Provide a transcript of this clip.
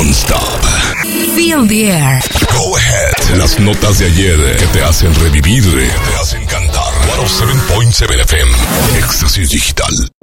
non-stop. Feel the air. Go ahead. Las notas de ayer que te hacen revivir, te hacen cantar. 107.7 FM. Éxtasis Digital.